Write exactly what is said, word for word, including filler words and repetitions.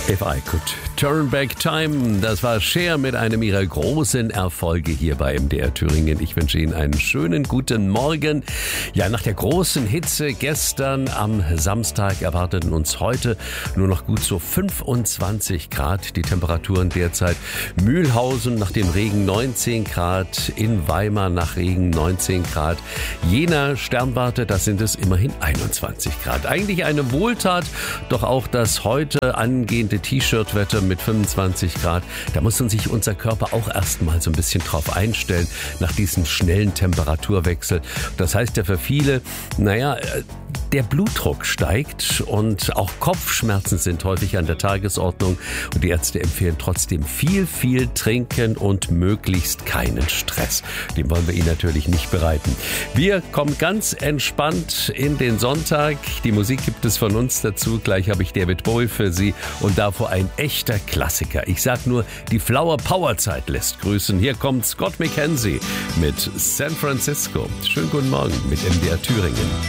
If I Could Turn Back Time, das war Cher mit einem ihrer großen Erfolge hier bei M D R Thüringen. Ich wünsche Ihnen einen schönen guten Morgen. Ja, nach der großen Hitze gestern am Samstag erwarteten uns heute nur noch gut so fünfundzwanzig Grad. Die Temperaturen derzeit Mühlhausen nach dem Regen neunzehn Grad, in Weimar nach Regen neunzehn Grad, Jena Sternwarte, das sind es immerhin einundzwanzig Grad. Eigentlich eine Wohltat, doch auch das heute angehende T-Shirt-Wetter mit fünfundzwanzig Grad, da muss man sich unser Körper auch erstmal so ein bisschen drauf einstellen nach diesem schnellen Temperaturwechsel. Das heißt ja für viele, naja, der Blutdruck steigt und auch Kopfschmerzen sind häufig an der Tagesordnung und die Ärzte empfehlen trotzdem viel, viel trinken und möglichst keinen Stress. Den wollen wir Ihnen natürlich nicht bereiten. Wir kommen ganz entspannt in den Sonntag. Die Musik gibt es von uns dazu. Gleich habe ich David Bowie für Sie und davor ein echter Klassiker. Ich sag nur, die Flower Power Zeit lässt grüßen. Hier kommt Scott McKenzie mit San Francisco. Schönen guten Morgen mit M D R Thüringen.